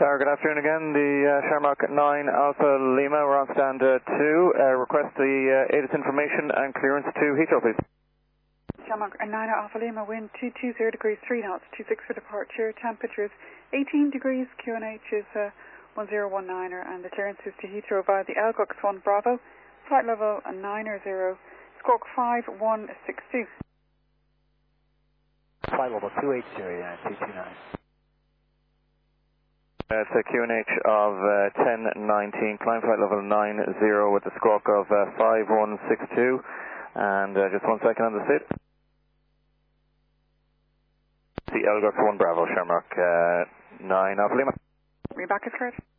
Tower, good afternoon again. The Shamrock 9 Alpha Lima, we're on stand 2. Request the ATIS information and clearance to Heathrow, please. Shamrock 9 Alpha Lima, wind 220 degrees 3 knots, 26 for departure, temperature is 18 degrees, QNH is 1019er, and the clearance is to Heathrow via the Elgux 1 Bravo, flight level 900, squawk 5162. Flight level 280, yeah, 229. It's a QNH of 1019, climb flight level 90 with a squawk of 5162, and just 1 second on the seat. The Elgux 1 Bravo, Shamrock 9 Alpha Lima. Reback is correct.